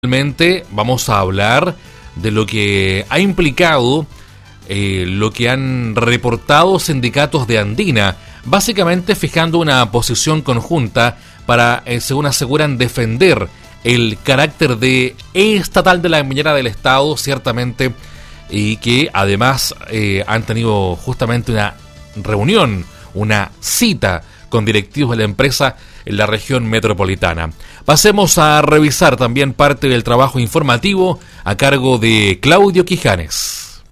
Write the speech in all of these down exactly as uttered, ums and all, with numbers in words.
Finalmente vamos a hablar de lo que ha implicado eh, lo que han reportado sindicatos de Andina, básicamente fijando una posición conjunta para, eh, según aseguran, defender el carácter de estatal de la minera del Estado, ciertamente, y que además eh, han tenido justamente una reunión, una cita con directivos de la empresa en la región metropolitana. Pasemos a revisar también parte del trabajo informativo a cargo de Claudio Quijanes.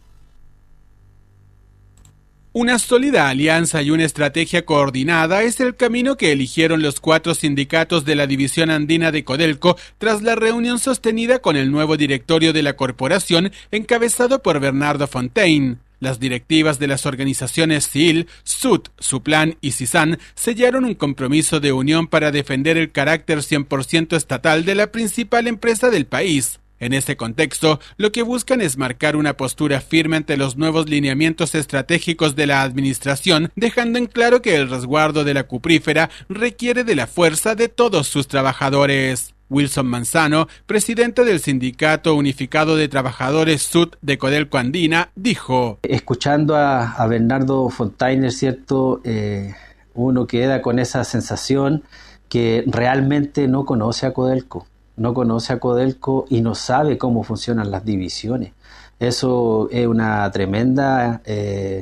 Una sólida alianza y una estrategia coordinada es el camino que eligieron los cuatro sindicatos de la división andina de Codelco tras la reunión sostenida con el nuevo directorio de la corporación encabezado por Bernardo Fontaine. Las directivas de las organizaciones C I L, S U T, Suplan y CISAN sellaron un compromiso de unión para defender el carácter cien por ciento estatal de la principal empresa del país. En este contexto, lo que buscan es marcar una postura firme ante los nuevos lineamientos estratégicos de la administración, dejando en claro que el resguardo de la cuprífera requiere de la fuerza de todos sus trabajadores. Wilson Manzano, presidente del Sindicato Unificado de Trabajadores S U T de Codelco Andina, dijo: Escuchando a, a Bernardo Fontaine, ¿cierto? Eh, uno queda con esa sensación que realmente no conoce a Codelco, no conoce a Codelco y no sabe cómo funcionan las divisiones. Eso es una tremenda eh,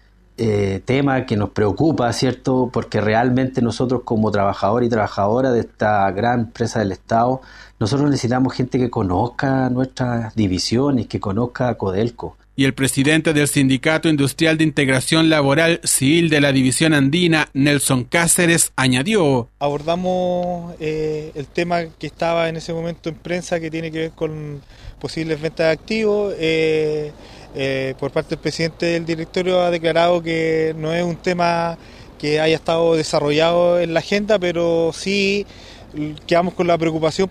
eh, tema que nos preocupa, ¿cierto? Porque realmente nosotros como trabajadores y trabajadoras de esta gran empresa del Estado, nosotros necesitamos gente que conozca nuestras divisiones, que conozca a Codelco. Y el presidente del Sindicato Industrial de Integración Laboral C I L de la División Andina, Nelson Cáceres, añadió: Abordamos eh, el tema que estaba en ese momento en prensa, que tiene que ver con posibles ventas de activos. Eh, eh, por parte del presidente del directorio ha declarado que no es un tema que haya estado desarrollado en la agenda, pero sí quedamos con la preocupación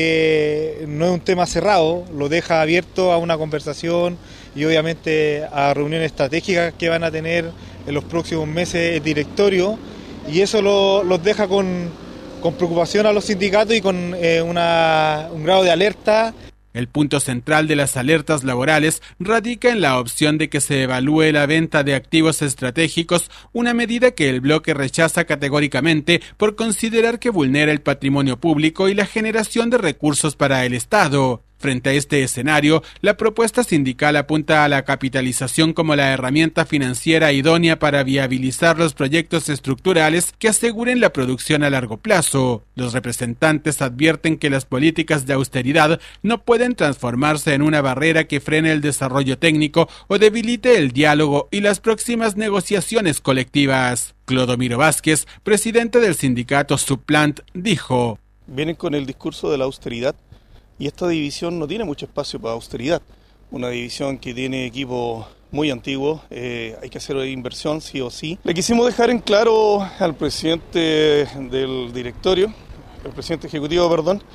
porque no es un tema cerrado, lo deja abierto a una conversación y obviamente a reuniones estratégicas que van a tener en los próximos meses el directorio, y eso lo, los deja con, con preocupación a los sindicatos y con eh, una, un grado de alerta. El punto central de las alertas laborales radica en la opción de que se evalúe la venta de activos estratégicos, una medida que el bloque rechaza categóricamente por considerar que vulnera el patrimonio público y la generación de recursos para el Estado. Frente a este escenario, la propuesta sindical apunta a la capitalización como la herramienta financiera idónea para viabilizar los proyectos estructurales que aseguren la producción a largo plazo. Los representantes advierten que las políticas de austeridad no pueden transformarse en una barrera que frene el desarrollo técnico o debilite el diálogo y las próximas negociaciones colectivas. Clodomiro Vázquez, presidente del sindicato Suplant, dijo: Vienen con el discurso de la austeridad, y esta división no tiene mucho espacio para austeridad. Una división que tiene equipos muy antiguos, eh, hay que hacer inversión sí o sí. Le quisimos dejar en claro al presidente del directorio, el presidente ejecutivo, perdón,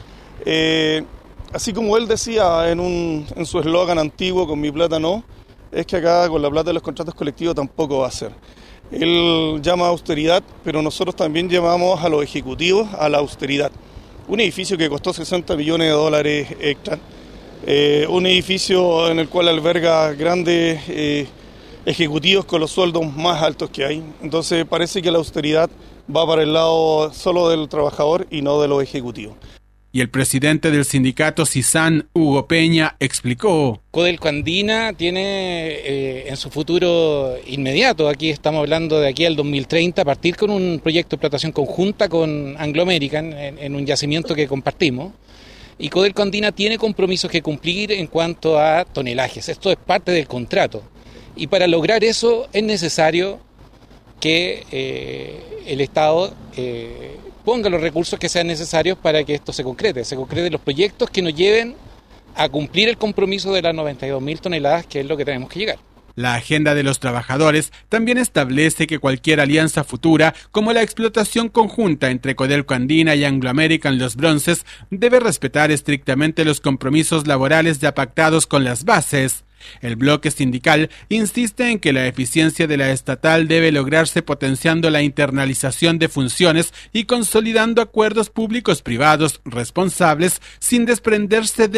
eh, así como él decía en, un, en su eslogan antiguo, con mi plata no, es que acá con la plata de los contratos colectivos tampoco va a ser. Él llama a austeridad, pero nosotros también llamamos a los ejecutivos a la austeridad. Un edificio que costó sesenta millones de dólares extra, eh, un edificio en el cual alberga grandes eh, ejecutivos con los sueldos más altos que hay. Entonces parece que la austeridad va para el lado solo del trabajador y no de los ejecutivos. Y el presidente del sindicato CISAN, Hugo Peña, explicó: Codelco Andina tiene eh, en su futuro inmediato, aquí estamos hablando de aquí al dos mil treinta, partir con un proyecto de explotación conjunta con Anglo American en, en un yacimiento que compartimos. Y Codelco Andina tiene compromisos que cumplir en cuanto a tonelajes. Esto es parte del contrato. Y para lograr eso es necesario que eh, el Estado eh, ponga los recursos que sean necesarios para que esto se concrete, se concreten los proyectos que nos lleven a cumplir el compromiso de las noventa y dos mil toneladas, que es lo que tenemos que llegar. La agenda de los trabajadores también establece que cualquier alianza futura, como la explotación conjunta entre Codelco Andina y Anglo American Los Bronces, debe respetar estrictamente los compromisos laborales ya pactados con las bases. El bloque sindical insiste en que la eficiencia de la estatal debe lograrse potenciando la internalización de funciones y consolidando acuerdos públicos privados responsables sin desprenderse de